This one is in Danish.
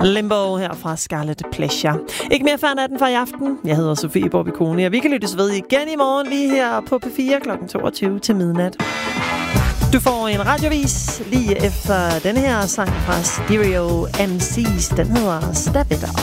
Limbo her fra Scarlet Pleasure. Ikke mere før natten for i aften. Jeg hedder Sofie Borbicone, og vi kan lyttes ved igen i morgen lige her på P4 kl. 22 til midnat. Du får en radiovis lige efter denne her sang fra Stereo MC's. Den hedder Step It Up.